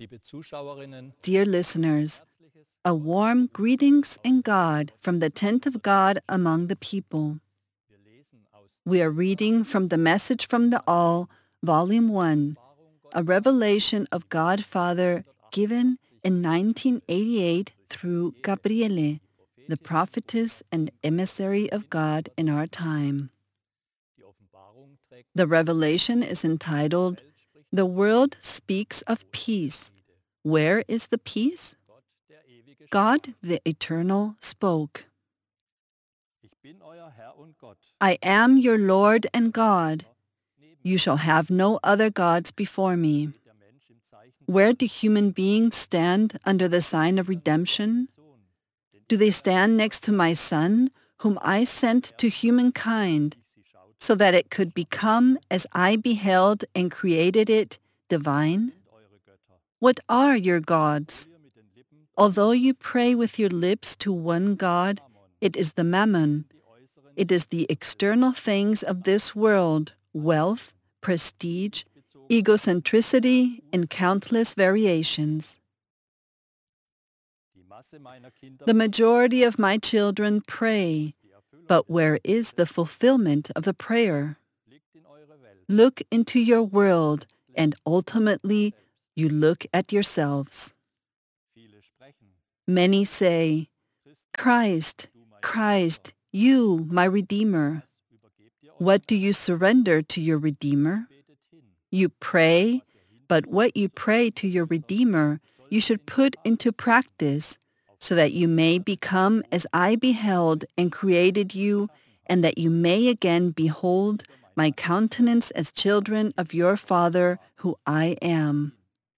Dear listeners, a warm greetings in God from the tent of God among the people. We are reading from the Message from the All, Volume 1, a revelation of God Father given in 1988 through Gabriele, the prophetess and emissary of God in our time. The revelation is entitled, "The World Speaks of Peace. Where is the peace?" God the Eternal spoke. I am your Lord and God. You shall have no other gods before me. Where do human beings stand under the sign of redemption? Do they stand next to my Son, whom I sent to humankind, so that it could become, as I beheld and created it, divine? What are your gods? Although you pray with your lips to one God, it is the mammon. It is the external things of this world, wealth, prestige, egocentricity in countless variations. The majority of my children pray, but where is the fulfillment of the prayer? Look into your world, and ultimately you look at yourselves. Many say, Christ, Christ, you, my Redeemer. What do you surrender to your Redeemer? You pray, but what you pray to your Redeemer, you should put into practice, so that you may become as I beheld and created you, and that you may again behold my countenance as children of your Father, who I am.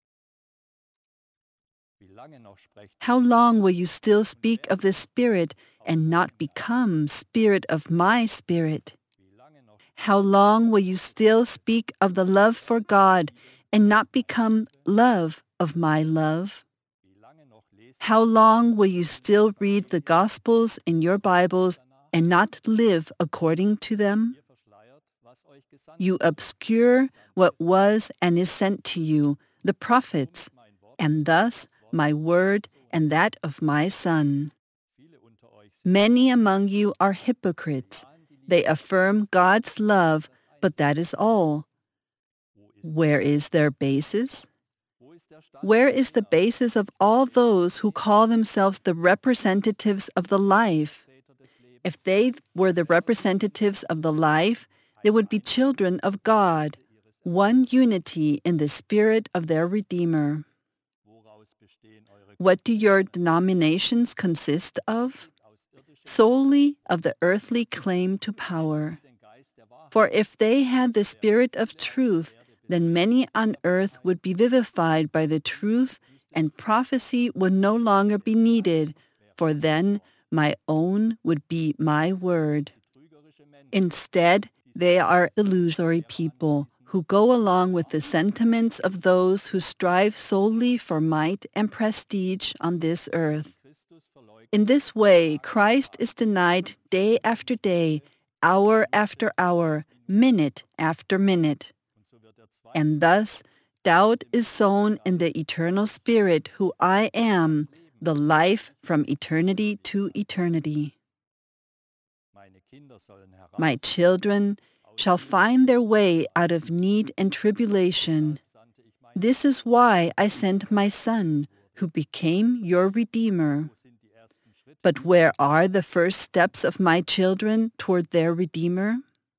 How long will you still speak of the Spirit and not become Spirit of my Spirit? How long will you still speak of the love for God and not become love of my love? How long will you still read the Gospels in your Bibles and not live according to them? You obscure what was and is sent to you, the prophets, and thus my word and that of my Son. Many among you are hypocrites. They affirm God's love, but that is all. Where is their basis? Where is the basis of all those who call themselves the representatives of the life? If they were the representatives of the life, they would be children of God, one unity in the spirit of their Redeemer. What do your denominations consist of? Solely of the earthly claim to power. For if they had the spirit of truth, then many on earth would be vivified by the truth, and prophecy would no longer be needed, for then my own would be my word. Instead, they are illusory people who go along with the sentiments of those who strive solely for might and prestige on this earth. In this way, Christ is denied day after day, hour after hour, minute after minute. And thus, doubt is sown in the eternal Spirit, who I am, the life from eternity to eternity. My children shall find their way out of need and tribulation. This is why I sent my Son, who became your Redeemer. But where are the first steps of my children toward their Redeemer?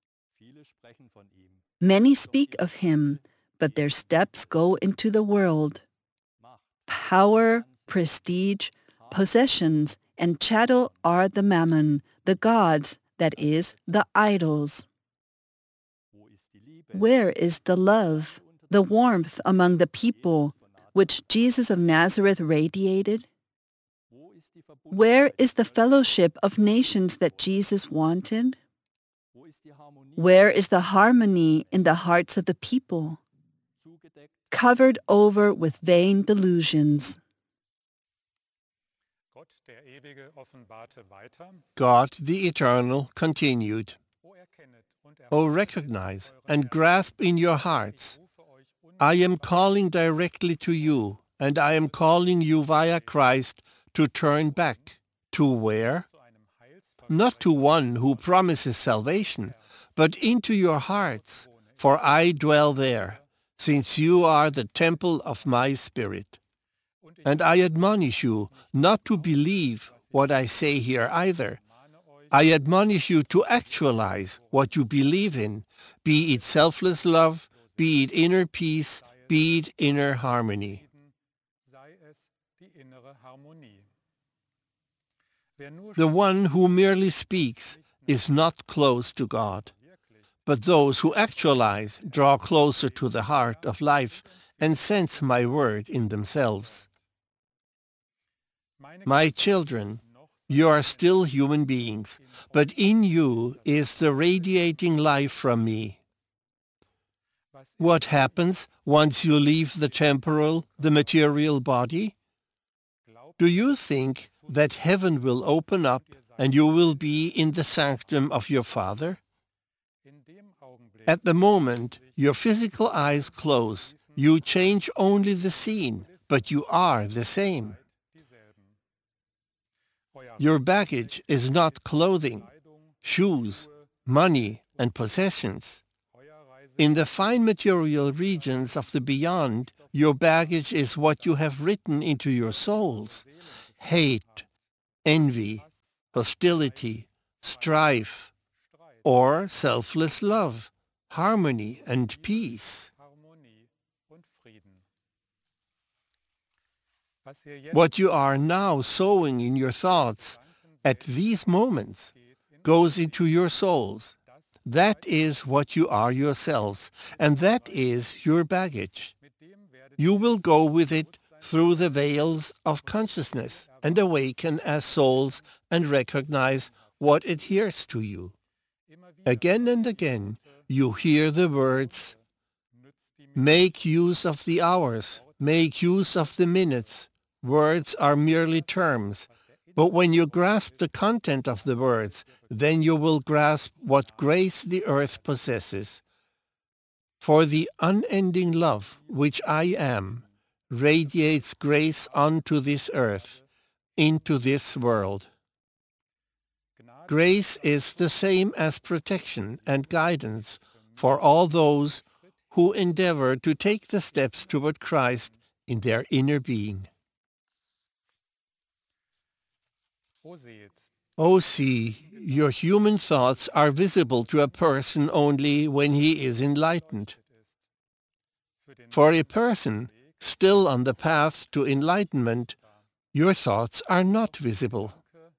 Many speak of him, but their steps go into the world. Power, prestige, possessions, and chattel are the mammon, the gods, that is, the idols. Where is the love, the warmth among the people, which Jesus of Nazareth radiated? Where is the fellowship of nations that Jesus wanted? Where is the harmony in the hearts of the people? Covered over with vain delusions. God the Eternal continued, O recognize and grasp in your hearts, I am calling directly to you, and I am calling you via Christ to turn back. To where? Not to one who promises salvation, but into your hearts, for I dwell there, since you are the temple of my Spirit. And I admonish you not to believe what I say here either. I admonish you to actualize what you believe in, be it selfless love, be it inner peace, be it inner harmony. The one who merely speaks is not close to God, but those who actualize draw closer to the heart of life and sense my word in themselves. My children, you are still human beings, but in you is the radiating life from me. What happens once you leave the temporal, the material body? Do you think that heaven will open up and you will be in the sanctum of your Father? At the moment your physical eyes close, you change only the scene, but you are the same. Your baggage is not clothing, shoes, money, and possessions. In the fine material regions of the beyond, your baggage is what you have written into your souls: hate, envy, hostility, strife, or selfless love, harmony, and peace. What you are now sowing in your thoughts at these moments goes into your souls. That is what you are yourselves, and that is your baggage. You will go with it through the veils of consciousness and awaken as souls and recognize what adheres to you. Again and again you hear the words, "Make use of the hours, make use of the minutes." Words are merely terms, but when you grasp the content of the words, then you will grasp what grace the earth possesses. For the unending love which I am radiates grace onto this earth, into this world. Grace is the same as protection and guidance for all those who endeavor to take the steps toward Christ in their inner being. Oh, see, your human thoughts are visible to a person only when he is enlightened. For a person still on the path to enlightenment, your thoughts are not visible.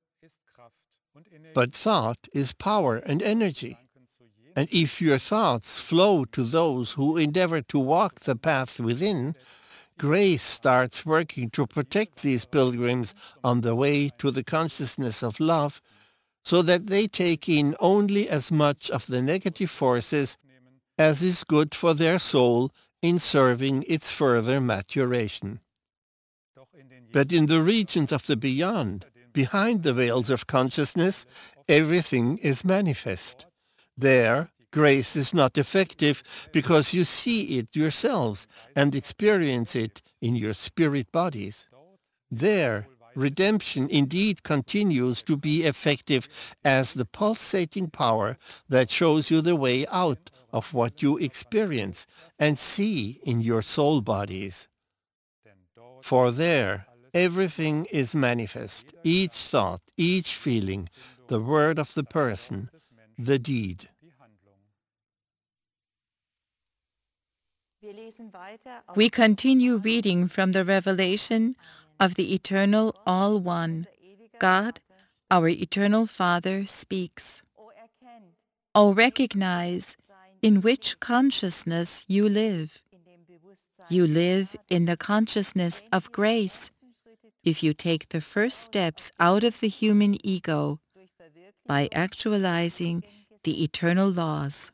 But thought is power and energy. And if your thoughts flow to those who endeavor to walk the path within, grace starts working to protect these pilgrims on the way to the consciousness of love, so that they take in only as much of the negative forces as is good for their soul in serving its further maturation. But in the regions of the beyond, behind the veils of consciousness, everything is manifest. There, grace is not effective because you see it yourselves and experience it in your spirit bodies. There, redemption indeed continues to be effective as the pulsating power that shows you the way out of what you experience and see in your soul bodies. For there, everything is manifest, each thought, each feeling, the word of the person, the deed. We continue reading from the revelation of the eternal All-One. God, our eternal Father, speaks. O recognize in which consciousness you live. You live in the consciousness of grace. If you take the first steps out of the human ego by actualizing the eternal laws.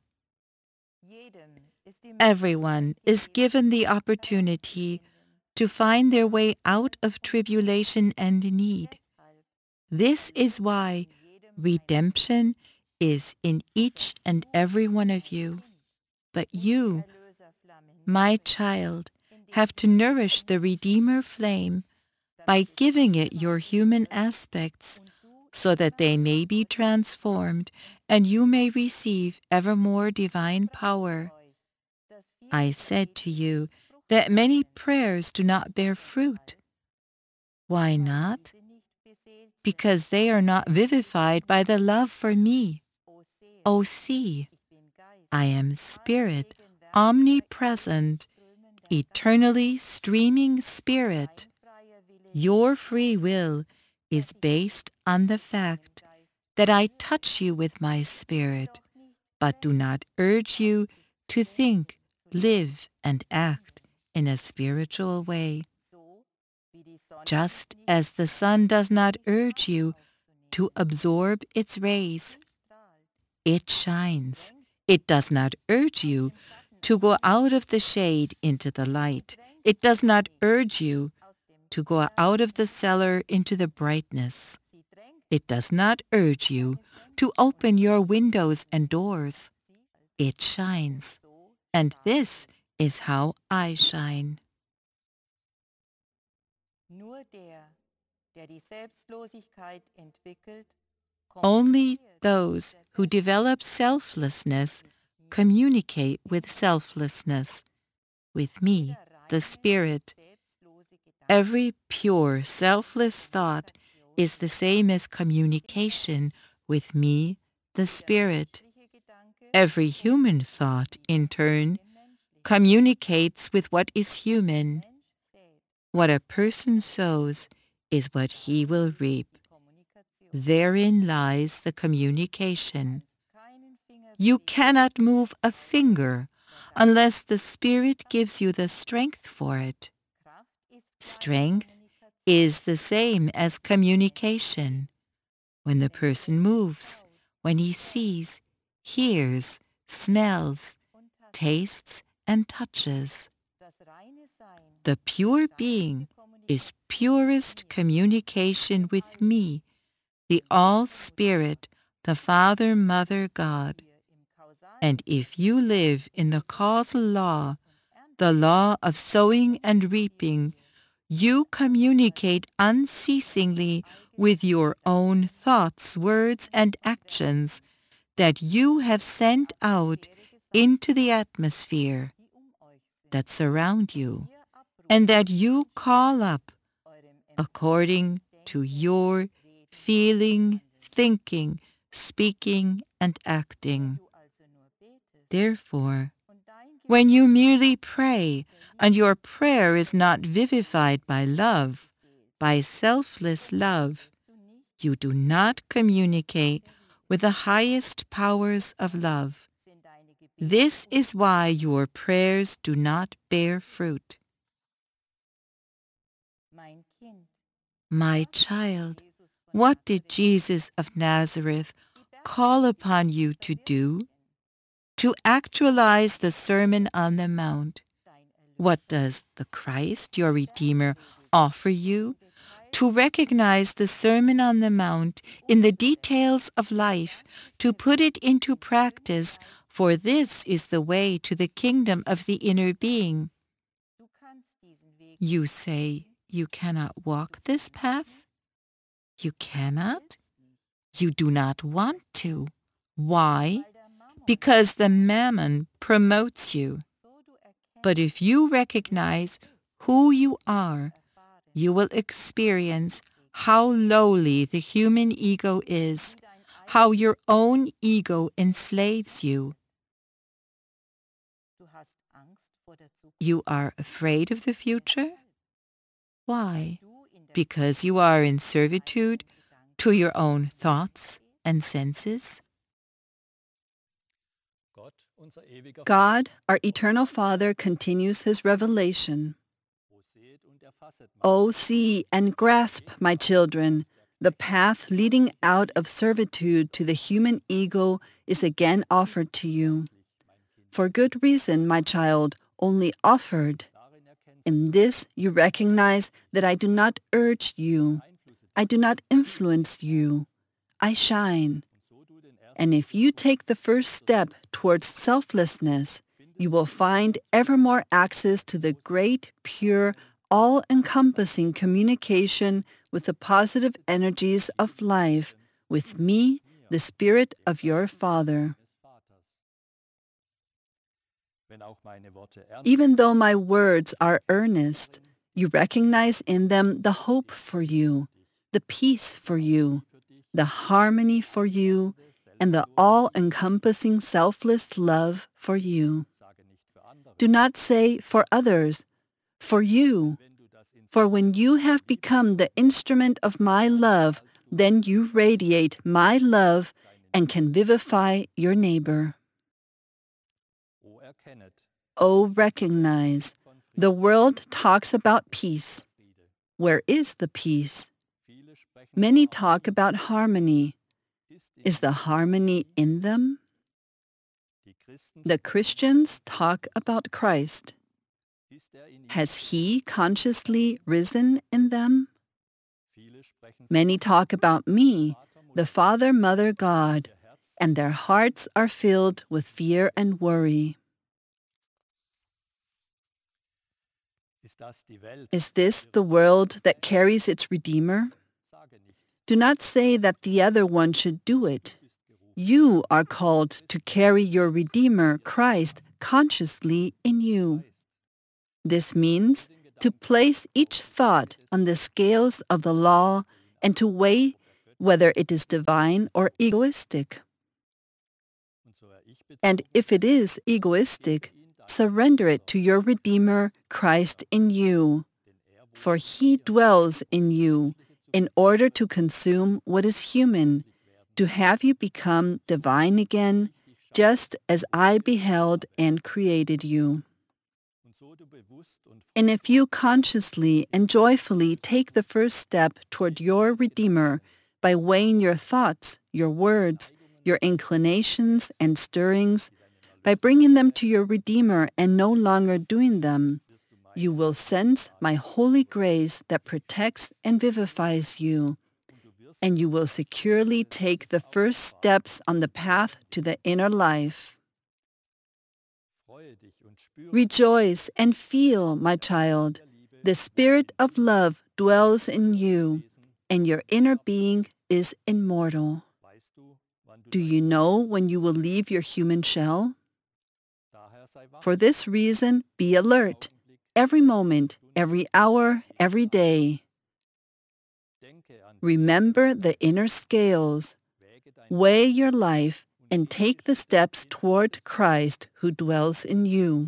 Everyone is given the opportunity to find their way out of tribulation and need. This is why redemption is in each and every one of you. But you, my child, have to nourish the Redeemer flame by giving it your human aspects, so that they may be transformed and you may receive ever more divine power. I said to you that many prayers do not bear fruit. Why not? Because they are not vivified by the love for me. Oh, see, I am Spirit, omnipresent, eternally streaming Spirit. Your free will is based on the fact that I touch you with my Spirit, but do not urge you to think, live, and act in a spiritual way. Just as the sun does not urge you to absorb its rays, it shines. It does not urge you to go out of the shade into the light. It does not urge you to go out of the cellar into the brightness. It does not urge you to open your windows and doors. It shines. And this is how I shine. Only those who develop selflessness communicate with selflessness, with me, the Spirit. Every pure, selfless thought is the same as communication with me, the Spirit. Every human thought, in turn, communicates with what is human. What a person sows is what he will reap. Therein lies the communication. You cannot move a finger unless the Spirit gives you the strength for it. Strength is the same as communication. When the person moves, when he sees, hears, smells, tastes, and touches. The pure being is purest communication with me, the All-Spirit, the Father, Mother, God. And if you live in the causal law, the law of sowing and reaping, you communicate unceasingly with your own thoughts, words, and actions that you have sent out into the atmosphere that surround you and that you call up according to your feeling, thinking, speaking, and acting. Therefore, when you merely pray and your prayer is not vivified by love, by selfless love, you do not communicate with the highest powers of love. This is why your prayers do not bear fruit. My child, what did Jesus of Nazareth call upon you to do? To actualize the Sermon on the Mount. What does the Christ, your Redeemer, offer you? To recognize the Sermon on the Mount in the details of life, to put it into practice, for this is the way to the kingdom of the inner being. You say, you cannot walk this path? You cannot? You do not want to. Why? Because the mammon promotes you. But if you recognize who you are, you will experience how lowly the human ego is, how your own ego enslaves you. You are afraid of the future? Why? Because you are in servitude to your own thoughts and senses? God, our eternal Father, continues his revelation. Oh, see and grasp, my children, the path leading out of servitude to the human ego is again offered to you. For good reason, my child, only offered. In this you recognize that I do not urge you. I do not influence you. I shine. And if you take the first step towards selflessness, You will find ever more access to the great, pure, all-encompassing communication with the positive energies of life, with me, the Spirit of your Father. Even though my words are earnest, you recognize in them the hope for you, the peace for you, the harmony for you, and the all-encompassing selfless love for you. Do not say for others, for you. For when you have become the instrument of my love, then you radiate my love and can vivify your neighbor. Oh, recognize. The world talks about peace. Where is the peace? Many talk about harmony. Is the harmony in them? The Christians talk about Christ. Has He consciously risen in them? Many talk about me, the Father, Mother, God, and their hearts are filled with fear and worry. Is this the world that carries its Redeemer? Do not say that the other one should do it. You are called to carry your Redeemer, Christ, consciously in you. This means to place each thought on the scales of the law and to weigh whether it is divine or egoistic. And if it is egoistic, surrender it to your Redeemer, Christ in you. For He dwells in you in order to consume what is human, to have you become divine again, just as I beheld and created you. And if you consciously and joyfully take the first step toward your Redeemer by weighing your thoughts, your words, your inclinations and stirrings, by bringing them to your Redeemer and no longer doing them, you will sense my holy grace that protects and vivifies you, and you will securely take the first steps on the path to the inner life. Rejoice and feel, my child. The Spirit of love dwells in you, and your inner being is immortal. Do you know when you will leave your human shell? For this reason, be alert, every moment, every hour, every day. Remember the inner scales. Weigh your life and take the steps toward Christ who dwells in you.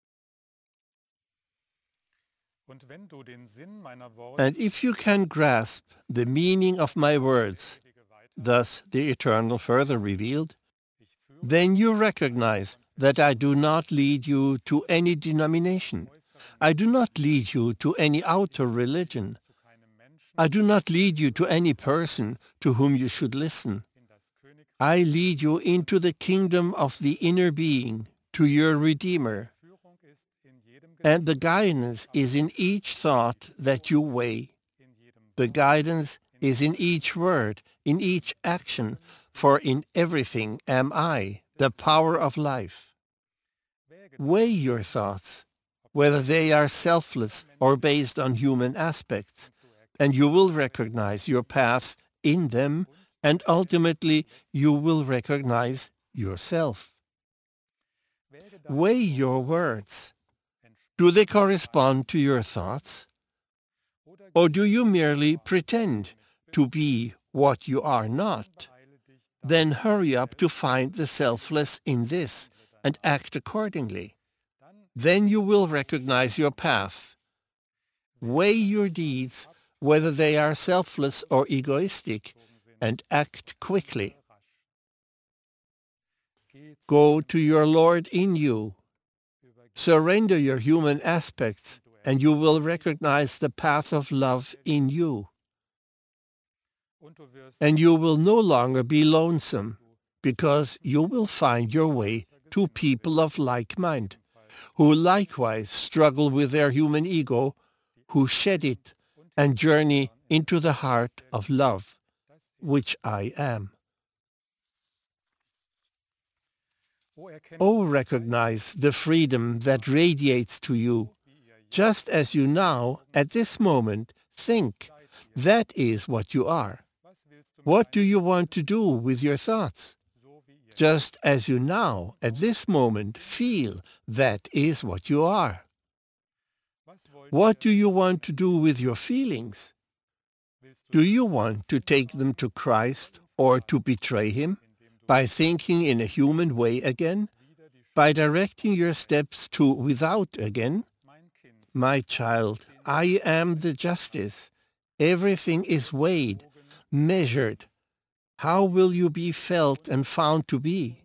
And if you can grasp the meaning of my words, thus the Eternal further revealed, then you recognize that I do not lead you to any denomination. I do not lead you to any outer religion. I do not lead you to any person to whom you should listen. I lead you into the kingdom of the inner being, to your Redeemer. And the guidance is in each thought that you weigh. The guidance is in each word, in each action, for in everything am I, the power of life. Weigh your thoughts, whether they are selfless or based on human aspects, and you will recognize your path in them, and ultimately you will recognize yourself. Weigh your words. Do they correspond to your thoughts? Or do you merely pretend to be what you are not? Then hurry up to find the selfless in this and act accordingly. Then you will recognize your path. Weigh your deeds, whether they are selfless or egoistic, and act quickly. Go to your Lord in you. Surrender your human aspects, and you will recognize the path of love in you. And you will no longer be lonesome, because you will find your way to people of like mind, who likewise struggle with their human ego, who shed it and journey into the heart of love, which I am. Oh, recognize the freedom that radiates to you, just as you now, at this moment, think. That is what you are. What do you want to do with your thoughts? Just as you now, at this moment, feel. That is what you are. What do you want to do with your feelings? Do you want to take them to Christ or to betray him by thinking in a human way again? By directing your steps to without again? My child, I am the justice. Everything is weighed, measured. How will you be felt and found to be?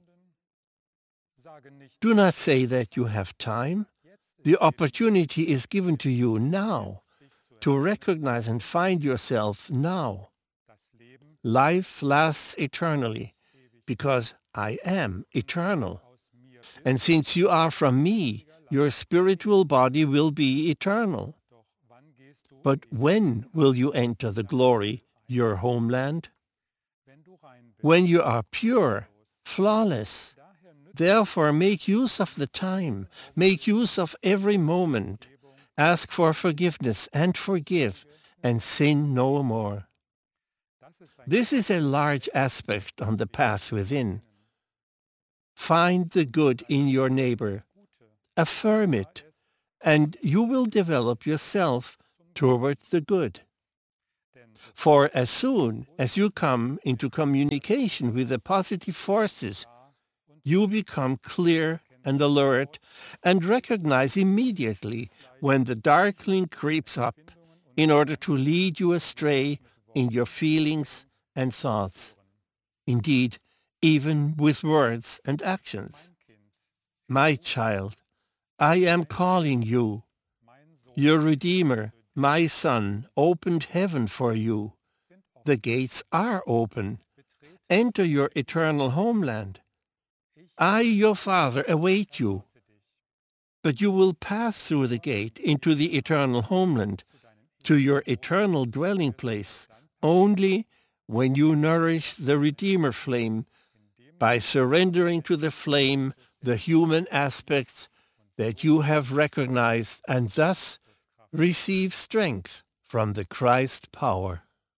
Do not say that you have time. The opportunity is given to you now to recognize and find yourself now. Life lasts eternally because I am eternal. And since you are from me, your spiritual body will be eternal. But when will you enter the glory, your homeland? When you are pure, flawless. Therefore make use of the time, make use of every moment. Ask for forgiveness and forgive, and sin no more. This is a large aspect on the path within. Find the good in your neighbor, affirm it, and you will develop yourself toward the good. For as soon as you come into communication with the positive forces, you become clear and alert and recognize immediately when the darkling creeps up in order to lead you astray in your feelings and thoughts. Indeed, even with words and actions. My child, I am calling you. Your Redeemer, my Son, opened heaven for you. The gates are open. Enter your eternal homeland. I, your Father, await you. But you will pass through the gate into the eternal homeland, to your eternal dwelling place, only when you nourish the Redeemer flame by surrendering to the flame the human aspects that you have recognized and thus receive strength from the Christ power.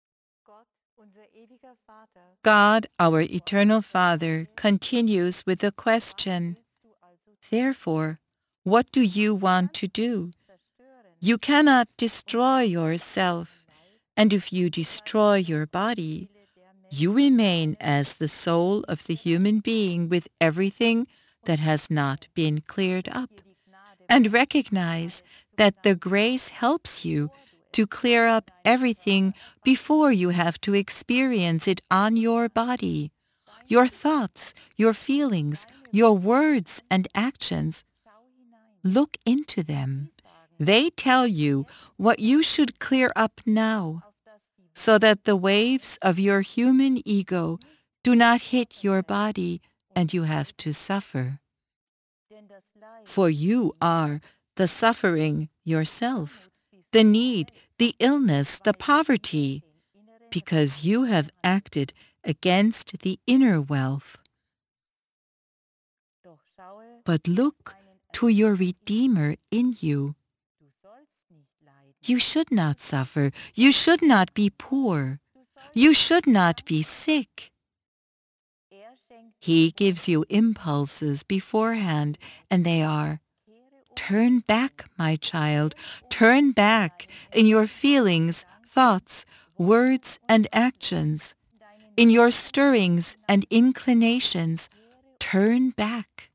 God, our eternal Father, continues with the question, therefore, what do you want to do? You cannot destroy yourself, and if you destroy your body, you remain as the soul of the human being with everything that has not been cleared up. And recognize that the grace helps you to clear up everything before you have to experience it on your body. Your thoughts, your feelings, your words and actions. Look into them. They tell you what you should clear up now, so that the waves of your human ego do not hit your body and you have to suffer. For you are the suffering yourself, the need, the illness, the poverty, because you have acted against the inner wealth. But look to your Redeemer in you. You should not suffer. You should not be poor. You should not be sick. He gives you impulses beforehand, and they are, turn back, my child, turn back in your feelings, thoughts, words, and actions. In your stirrings and inclinations, turn back.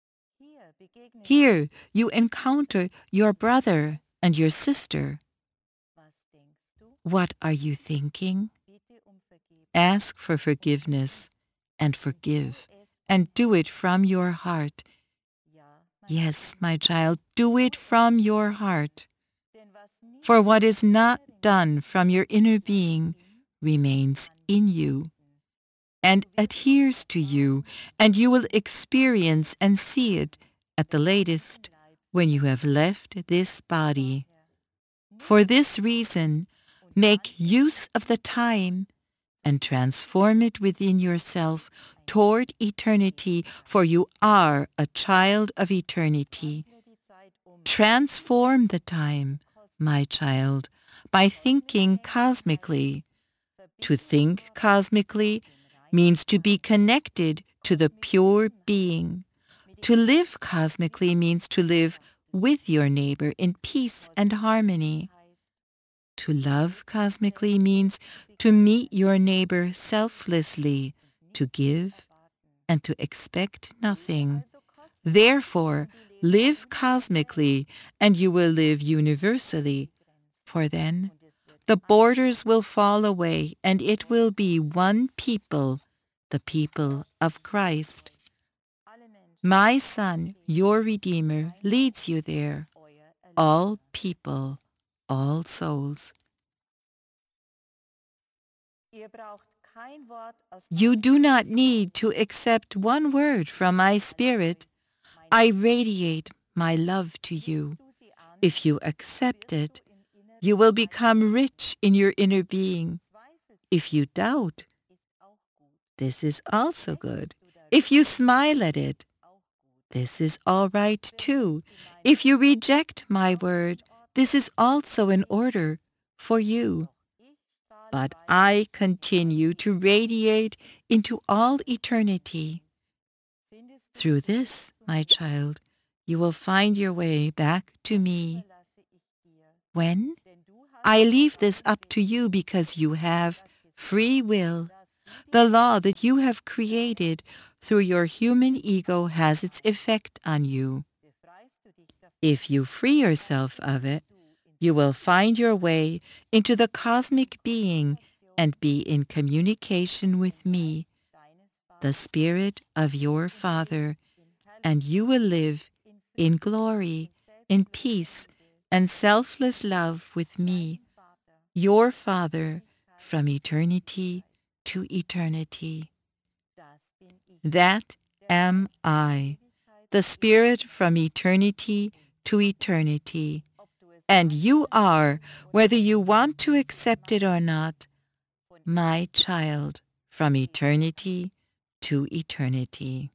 Here you encounter your brother and your sister. What are you thinking? Ask for forgiveness and forgive, and do it from your heart. Yes, my child, do it from your heart. For what is not done from your inner being remains in you and adheres to you, and you will experience and see it at the latest when you have left this body. For this reason, make use of the time and transform it within yourself toward eternity, for you are a child of eternity. Transform the time, my child, by thinking cosmically. To think cosmically means to be connected to the pure being. To live cosmically means to live with your neighbor in peace and harmony. To love cosmically means to meet your neighbor selflessly, to give and to expect nothing. Therefore, live cosmically and you will live universally, for then the borders will fall away and it will be one people, the people of Christ. My Son, your Redeemer, leads you there, all people, all souls. You do not need to accept one word from my Spirit. I radiate my love to you. If you accept it, you will become rich in your inner being. If you doubt, this is also good. If you smile at it, this is all right too. If you reject my word, this is also in order for you. But I continue to radiate into all eternity. Through this, my child, you will find your way back to me. When? I leave this up to you because you have free will. The law that you have created through your human ego has its effect on you. If you free yourself of it, you will find your way into the cosmic being and be in communication with me, the Spirit of your Father, and you will live in glory, in peace, and selfless love with me, your Father, from eternity to eternity. That am I, the Spirit from eternity to eternity. And you are, whether you want to accept it or not, my child from eternity to eternity.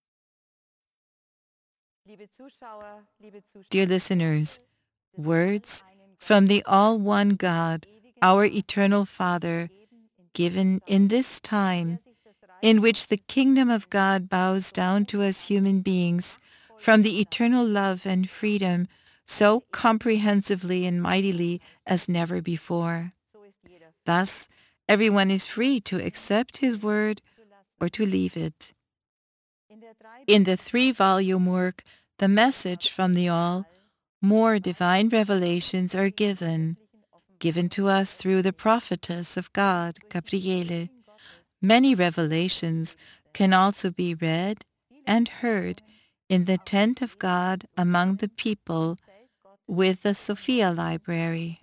Dear listeners, words from the all-one God, our eternal Father, given in this time in which the kingdom of God bows down to us human beings from the eternal love and freedom so comprehensively and mightily as never before. Thus, everyone is free to accept his word or to leave it. In the 3-volume work, The Message from the All, more divine revelations are given to us through the prophetess of God, Gabriele. Many revelations can also be read and heard in the tent of God among the people with the Sophia Library.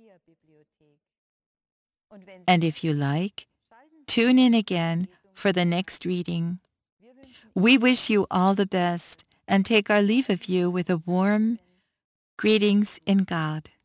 And if you like, tune in again for the next reading. We wish you all the best and take our leave of you with a warm greetings in God.